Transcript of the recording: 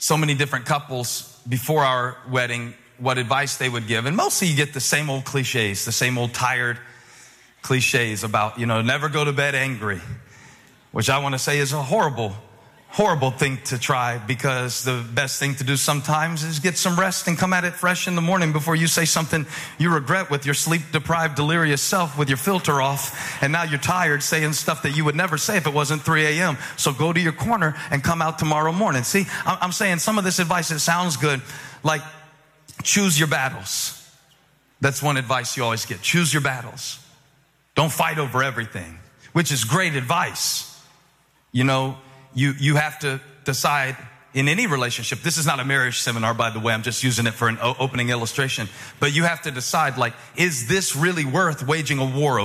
so many different couples before our wedding what advice they would give. And mostly you get the same old cliches, the same old tired cliches about, never go to bed angry, which I want to say is a horrible thing to try, because the best thing to do sometimes is get some rest and come at it fresh in the morning before you say something you regret with your sleep-deprived, delirious self with your filter off, and now you're tired saying stuff that you would never say if it wasn't 3 a.m. So go to your corner and come out tomorrow morning. See, I'm saying some of this advice, it sounds good, like choose your battles. That's one advice you always get. Choose your battles. Don't fight over everything, which is great advice. You have to decide in any relationship. This is not a marriage seminar, by the way. I'm just using it for an opening illustration. But you have to decide, is this really worth waging a war over?